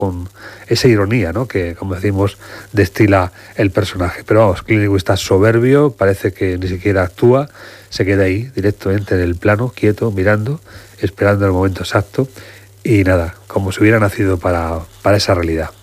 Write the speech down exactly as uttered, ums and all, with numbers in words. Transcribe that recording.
con esa ironía, ¿no?, que, como decimos, destila el personaje. Pero vamos, Clint Eastwood está soberbio, parece que ni siquiera actúa, se queda ahí directamente en el plano, quieto, mirando, esperando el momento exacto, y nada, como si hubiera nacido para, para esa realidad.